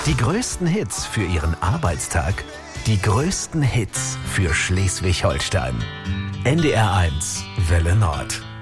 Die größten Hits für Ihren Arbeitstag, die größten Hits für Schleswig-Holstein. NDR 1 Welle Nord.